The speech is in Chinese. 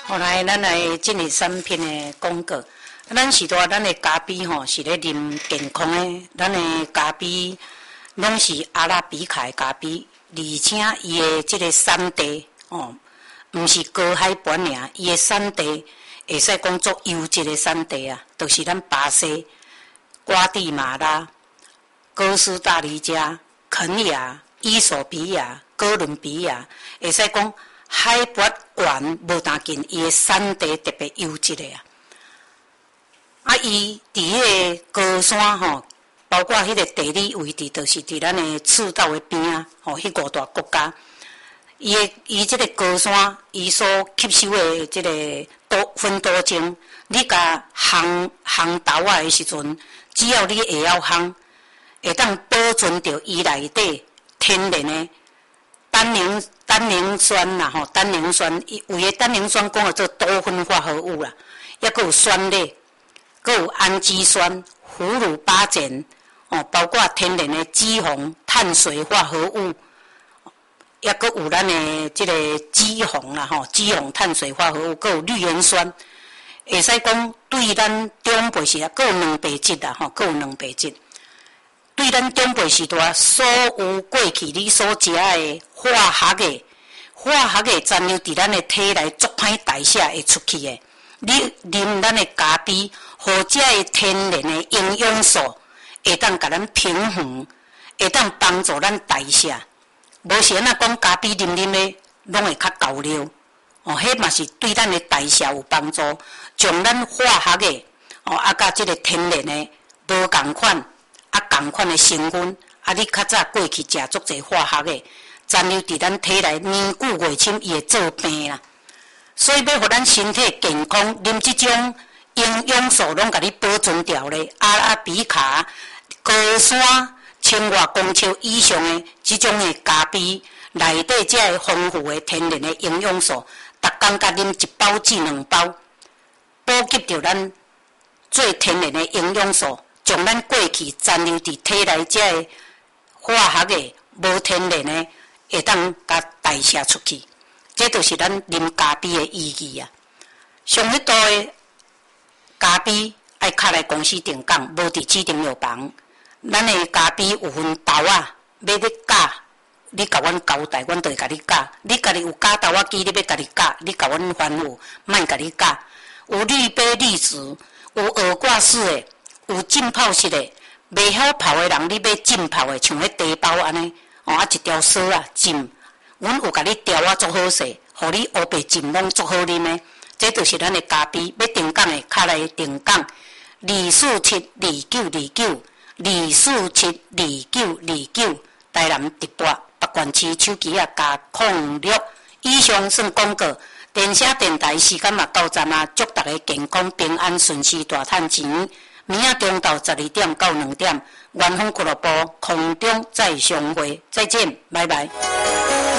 后来，咱来进入产品的广告。咱是说，咱的咖啡吼是咧啉健康的，咱的咖啡拢是阿拉比卡的咖啡，而且伊的即个产地哦，毋是高海拔尔，伊的产地会使讲做优质的产地啊，就是咱巴西、瓜地马拉、哥斯达黎加、肯亚、伊索比亚、哥伦比亚，会使讲。海拔悬无当紧，伊的产地特别优质的啊！啊，伊伫迄个高山吼，包括迄个地理位置，就是伫咱的赤道的边啊，吼，迄5大国家，伊即个高山，伊所吸收的即个芬多精，你甲烘豆仔的时阵，只要你会晓烘，会当保存着伊内底天然的。单宁酸啦吼，单宁酸，有诶单宁酸讲做多酚化合物啦，抑佫有酸类，佫有氨基酸、俘虏巴碱哦，包括天然诶脂肪、碳水化合物，抑佫有咱诶即个脂肪啦吼，脂肪碳水化合物，佫有绿原酸，会使讲对咱中辈时啊，佫有卵白质啦吼，佫有卵白质。对咱中辈时代所有过去你所食的化学的残留伫咱的体内足歹代谢会出去的。你啉咱的咖啡，互这的天然的营养素会当甲咱平衡，会当帮助咱代谢。无是安那讲咖啡啉的，拢会较高尿。哦，迄嘛是对咱的代谢有帮助，将咱化学的哦甲即个天然的无共款。同款的成分，你较早过去食足侪化学的，残留伫咱体内年久月深，伊会做病啦。所以要互咱身体健康，啉即种营养素拢甲你保存掉咧。阿拉比卡、高山、千外公尺以上的即种的咖啡，内底遮个丰富的天然的营养素，逐工甲啉1包至2包，补给着咱最天然的营养素。将咱过去残留伫体内遮个化学的、无天然的，会当甲代谢出去。这就是咱啉咖啡的意义啊！上迄道的咖啡爱敲来公司定岗，无伫指定药房。咱的咖啡有分豆啊，要你教，你甲阮交代，阮就会甲你教。你家己有教豆仔机，你要家己教，你甲阮吩咐，莫甲你教。有滤杯滤纸，有耳挂式的。有浸泡式的，袂晓泡的人，你要浸泡的，像迄茶包安尼，一条丝啊浸，阮有甲你调啊足好势，互你乌白浸拢足好啉的。这就是咱的咖啡，要定岗的，敲来定岗2472929，2472929，台南直播北关区手机啊加06。以上算广告。电车电台时间嘛到站啊，祝大家健康平安顺遂大赚钱。明仔中昼12点到2点，元丰俱乐部空中再相会，再见，拜拜。